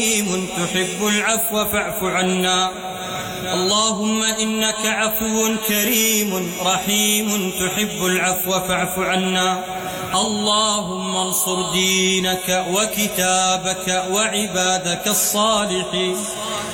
تحب العفو فاعف عنا. اللهم إنك عفو كريم رحيم تحب العفو فاعف عنا. اللهم انصر دينك وكتابك وعبادك الصالحين.